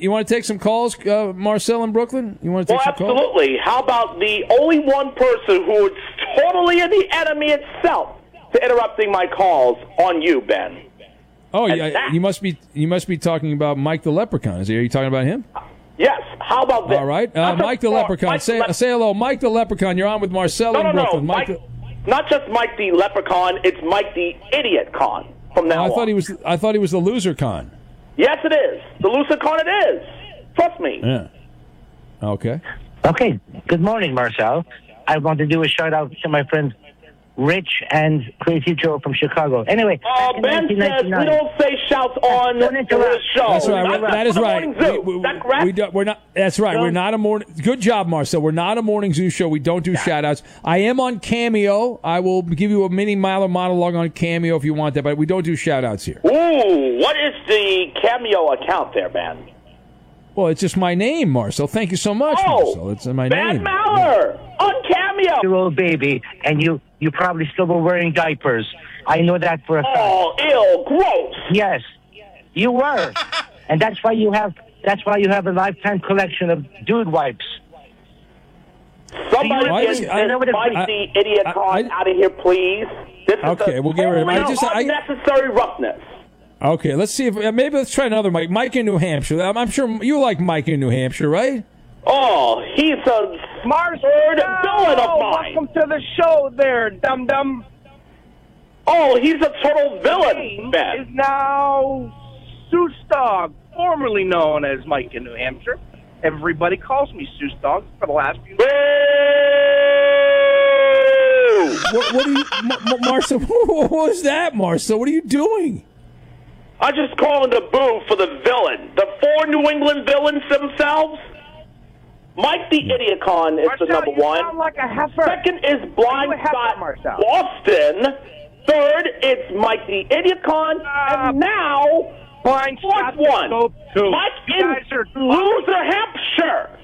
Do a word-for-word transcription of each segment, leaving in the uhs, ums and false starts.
you want to take some calls, uh, Marcel in Brooklyn? You want to take well, some calls? absolutely. How about the only one person who is totally the enemy itself to interrupting my calls on you, Ben? Oh, yeah. That, you must be you must be talking about Mike the Leprechaun. Is he, are you talking about him? Yes. How about this? All right. Uh, Mike the Leprechaun. Mike say, Le- say hello. Mike the Leprechaun. You're on with Marcel no, in no, Brooklyn. No. Mike Mike, the- not just Mike the Leprechaun. It's Mike the Idiot Con from now oh, I thought on. he was. I thought he was the Loser Con. Yes, it is. The Loser Con it is. Trust me. Yeah. Okay. Okay. Good morning, Marcel. I want to do a shout-out to my friends Rich and Crazy Joe from Chicago. Anyway. Oh, Ben says we don't say shouts on the show. That's right. Not, that is right. We, we, is that correct? We do, we're not. That's right. No. We're not a morning. Good job, Marcel. We're not a morning zoo show. We don't do yeah. shout-outs. I am on Cameo. I will give you a mini Miler monologue on Cameo if you want that, but we don't do shout-outs here. Ooh, what is the Cameo account there, Ben? Well, it's just my name, Marcel. Thank you so much, oh, Marcel. It's my Ben name. Ben Maller yeah. on Cameo. You're a little baby, and you, you probably still were wearing diapers. I know that for a fact. Oh, ew, gross. Yes, you were. And that's why you have that's why you have a lifetime collection of dude wipes. Somebody get this spicy idiot con out of here, please. This okay, is we'll get rid of it. Just unnecessary I, roughness. Okay, let's see if uh, maybe let's try another Mike. Mike in New Hampshire. I'm, I'm sure you like Mike in New Hampshire, right? Oh, he's a smart word villain of mine. Welcome to the show, there, dum dum. Oh, he's a total villain. Ben is now Seuss Dog, formerly known as Mike in New Hampshire. Everybody calls me Seuss Dog for the last few days. What, what are you, M- Marcel? What was that, Marcel? What are you doing? I just calling the boo for the villain. The four New England villains themselves. Mike the Idiot Con is Marcel, the number you one. Sound like a heifer. Second is Blind Scott Boston. Third, it's Mike the Idiot Con. Uh, and now, Blind fourth one, Mike in Loser Hampshire.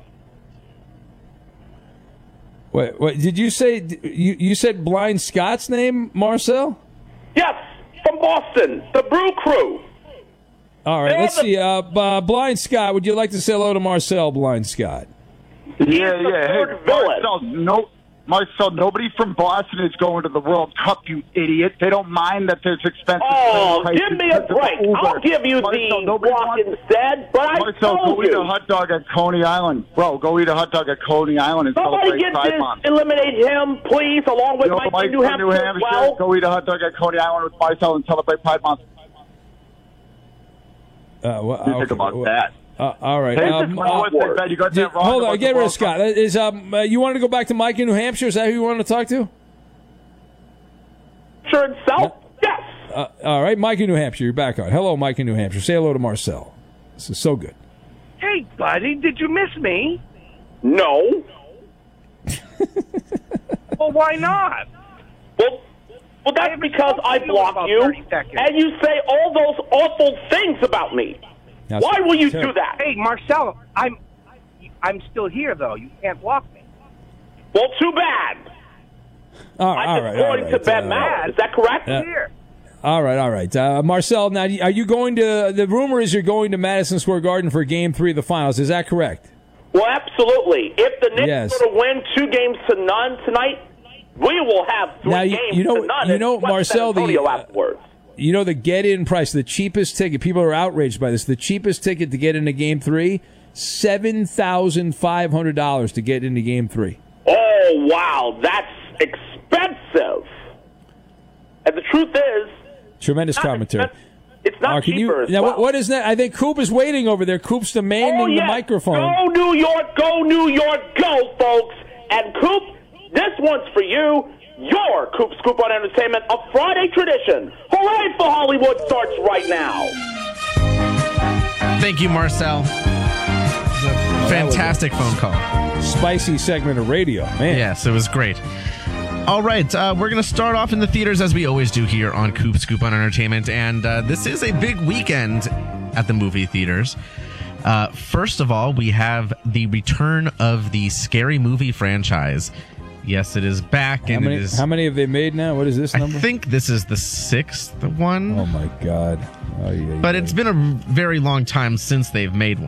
Wait, wait, did you say you you said Blind Scott's name, Marcel? Yes, from Boston, the Brew Crew. All right, They're let's the, see. Uh, uh, Blind Scott, would you like to say hello to Marcel, Blind Scott? Yeah, yeah. Hey, Marcel, no, Marcel, nobody from Boston is going to the World Cup, you idiot. They don't mind that there's expensive. Oh, give me a break. I'll give you Marcel, the walk wants, instead, but I Marcel, told go you. eat a hot dog at Coney Island. Bro, go eat a hot dog at Coney Island and Somebody celebrate Pride this, Month. Eliminate him, please, along with you know, Mike, Mike in New Hampshire, New Hampshire as well. Go eat a hot dog at Coney Island with Marcel and celebrate Pride Month. Uh, well, you okay. think about well, that. Uh, all right. Hey, um, uh, you got did, that wrong hold on. Get rid of Scott. Scott. Is um, uh, you wanted to go back to Mike in New Hampshire? Is that who you wanted to talk to? Sure itself. Yes. Uh, all right, Mike in New Hampshire. You're back on. Hello, Mike in New Hampshire. Say hello to Marcel. This is so good. Hey, buddy, did you miss me? No. Well, why not? Well. Well, that's because I block you, and you say all those awful things about me. That's Why will you terrible. do that? Hey, Marcel, I'm I'm still here, though. You can't block me. Well, too bad. All, I'm all right, according all right, to Ben uh, Maller. Is that correct? Uh, here. All right, all right. Uh, Marcel, now, are you going to, the rumor is you're going to Madison Square Garden for Game three of the Finals. Is that correct? Well, absolutely. If the Knicks yes. were to win two games to none tonight, we will have three now, you, games you know, to none. You know, Marcel, the, uh, you know the get-in price, the cheapest ticket, people are outraged by this, the cheapest ticket to get into Game three, seven thousand five hundred dollars to get into Game three. Oh, wow, that's expensive. And the truth is... Tremendous commentary. Expensive. It's not uh, can cheaper you, as now, well. What is that? I think Coop is waiting over there. Coop's demanding oh, yes. the microphone. Go New York, go New York, go, folks. And Coop, this one's for you. Your Coop Scoop on Entertainment, a Friday tradition. Hooray for Hollywood starts right now. Thank you, Marcel. Fantastic phone call. Spicy segment of radio, man. Yes, it was great. All right, uh, we're going to start off in the theaters as we always do here on Coop Scoop on Entertainment, and uh, this is a big weekend at the movie theaters. Uh, first of all, we have the return of the Scary Movie franchise. Yes, it is back, how and many, it is. How many have they made now? What is this number? I think this is the sixth one. Oh my God! Oh, yeah, but yeah. it's been a very long time since they've made one.